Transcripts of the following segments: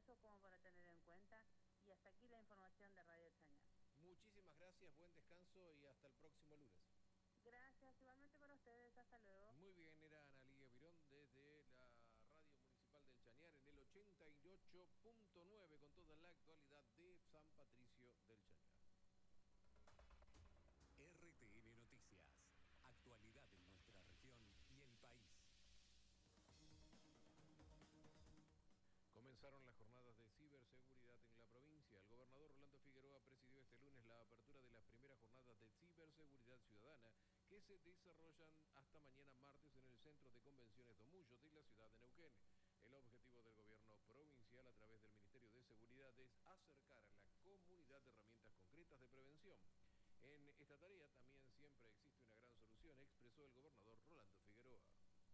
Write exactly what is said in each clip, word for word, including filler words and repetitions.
eso como para tener en cuenta. Y hasta aquí la información de Radio Chañar. Muchísimas gracias, buen descanso y hasta el próximo lunes. Gracias, igualmente para ustedes, hasta luego. Muy bien, era Analía Virón desde la Radio Municipal del Chañar en el ochenta y ocho punto nueve con toda la actualidad de San Patricio del Chañar. R T N Noticias, actualidad en nuestra región y el país. Comenzaron las jornadas de ciberseguridad en la provincia. El gobernador Rolando Figueroa presidió este lunes la apertura de las primeras jornadas de ciberseguridad ciudadana que se desarrollan hasta mañana martes en el Centro de Convenciones Domullo de la ciudad de Neuquén. El objetivo del gobierno provincial a través del Ministerio de Seguridad es acercar a la comunidad herramientas concretas de prevención. En esta tarea también siempre existe una gran solución, expresó el gobernador Rolando Figueroa.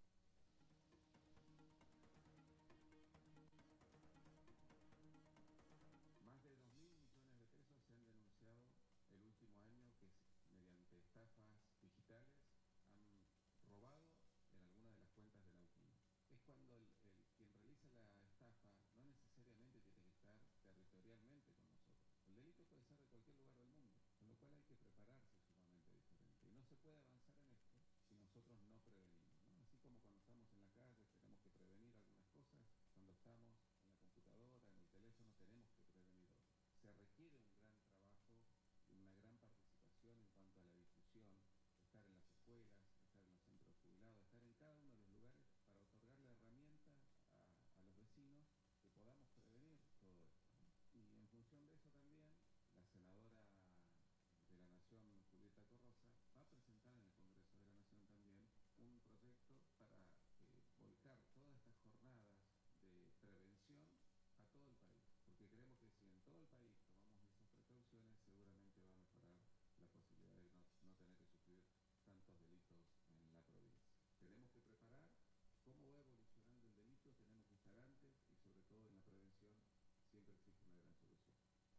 Más de dos mil millones de pesos se han denunciado el último año que mediante estafas digitales han robado en alguna de las cuentas de Neuquén. Es cuando el, el, quien realiza la estafa no necesariamente tiene que estar territorialmente con nosotros. El delito puede ser de cualquier lugar del mundo, con lo cual hay que prepararse sumamente diferente. Y no se puede avanzar en esto si nosotros no prevenimos, ¿no? Así como cuando estamos en la calle tenemos que prevenir algunas cosas, cuando estamos en la computadora, en el teléfono, tenemos que prevenir otras. Se requiere un gran trabajo y una gran participación en cuanto a la difusión, estar en las escuelas, estar en los centros jubilados, estar en cada uno de los lugares para otorgarle herramientas a, a los vecinos que podamos prevenir todo esto, ¿no? Y en función de eso también, la senadora de la Nación, Julieta Corrosa, va a presentar en el Congreso de la Nación también un proyecto para eh, volcar todas estas jornadas de prevención a todo el país, porque creemos que si en todo el país tomamos esas precauciones, seguramente va a mejorar la posibilidad de no, no tener que sufrir tantos delitos en la provincia. Tenemos que preparar cómo va evolucionando el delito, tenemos que estar antes y sobre todo en la prevención siempre existe una gran solución.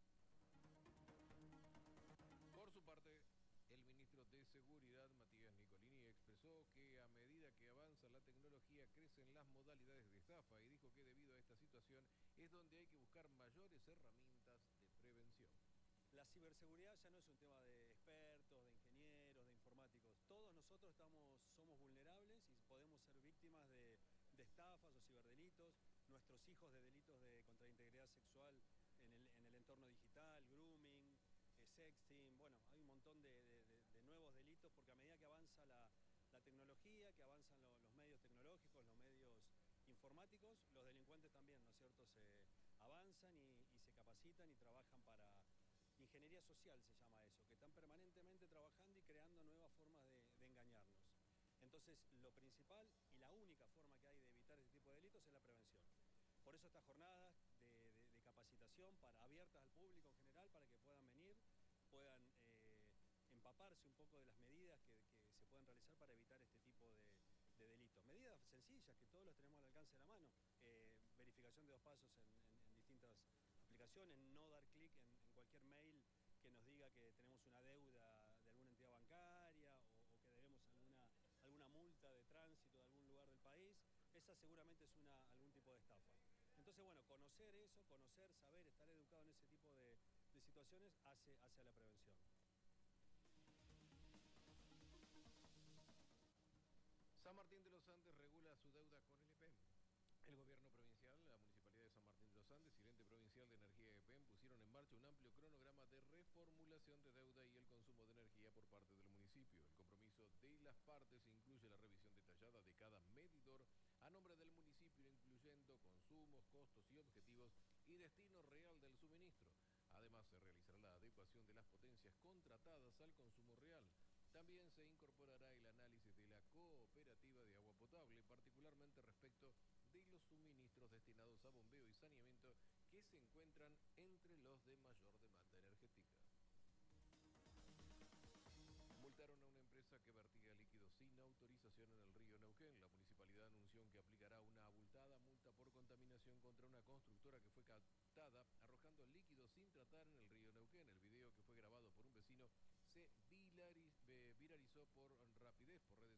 Por su parte, el ministro de Seguridad, Matías Nicolini, expresó que a medida que avanza la tecnología crecen las modalidades de estafa y dijo que debido a esta situación es donde hay que buscar mayores herramientas de prevención. La ciberseguridad ya no es un tema de expertos, de ingenieros, de informáticos. Todos nosotros estamos, somos vulnerables y podemos ser víctimas de, de estafas o ciberdelitos. Nuestros hijos de delitos de contra la integridad sexual en el, en el entorno digital, grooming, eh, sexting. Bueno, hay un montón de, de, de, de nuevos delitos porque a medida que avanza la, la tecnología, que avanzan lo, los medios tecnológicos, los medios informáticos, los delincuentes también, ¿no es cierto?, se avanzan y, y se capacitan y trabajan para... Ingeniería social se llama eso, que están permanentemente trabajando y creando nuevas formas de, de engañarnos. Entonces, lo principal y la única forma que hay de evitar este tipo de delitos es la prevención. Por eso estas jornadas de, de, de capacitación para, abiertas al público en general para que puedan venir, puedan eh, empaparse un poco de las medidas que, que se pueden realizar para evitar este tipo de, de delitos. Medidas sencillas que todos los tenemos al alcance de la mano. Eh, verificación de dos pasos en, en, en distintas aplicaciones, no dar clic en, en cualquier mail que nos diga que tenemos una deuda de alguna entidad bancaria o, o que debemos alguna, alguna multa de tránsito de algún lugar del país. Esa seguramente es una, algún tipo de estafa. Entonces, bueno, conocer eso, conocer, saber, estar educado en ese tipo de, de situaciones hace, hace a la prevención. San Martín de los Andes regula su deuda con el E P E M. El gobierno provincial, la Municipalidad de San Martín de los Andes y el Ente Provincial de Energía E P E M pusieron en marcha un amplio cronograma de reformulación de deuda y el consumo de energía por parte del municipio. El compromiso de las partes incluye la revisión detallada de cada medidor a nombre del municipio, incluyendo consumos, costos y objetivos y destino real del suministro. Además, se realizará la adecuación de las potencias contratadas al consumo real. También se incorporará el análisis de la cooperativa de agua potable, particularmente respecto de los suministros destinados a bombeo y saneamiento que se encuentran entre los de mayor demanda energética. Multaron a una empresa que vertía líquidos sin autorización en el río Neuquén. La municipalidad anunció que aplicará una abultada multa por contaminación contra una constructora que fue captada arrojando líquidos sin tratar en el río Neuquén. El video, que fue grabado por un vecino, se viralizó por rapidez